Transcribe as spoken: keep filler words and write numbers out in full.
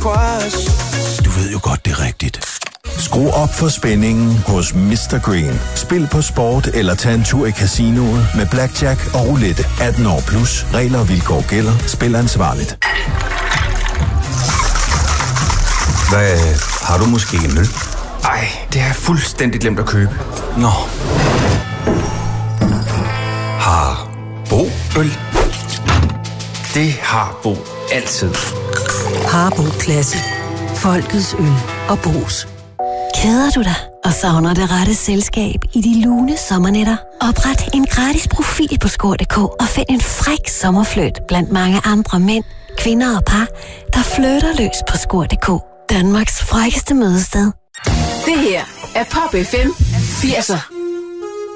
squash. Du ved jo godt, det er rigtigt. Skru op for spændingen hos mister Green. Spil på sport eller tag en tur i casinoet med blackjack og roulette. atten år plus. Regler og vilkår gælder. Spil ansvarligt. Hvad, har du måske en øl? Ej, det har jeg fuldstændig glemt at købe. Nå. Har Bo øl? Det har Bo altid. Harbo Classic. Folkets øl og Bo's. Keder du dig og savner det rette selskab i de lune sommernætter? Opret en gratis profil på score punktum d k og find en fræk sommerfløjt blandt mange andre mænd, kvinder og par, der flytter løs på score punktum d k. Danmarks frækkeste mødested. Det her er Pop F M firserne.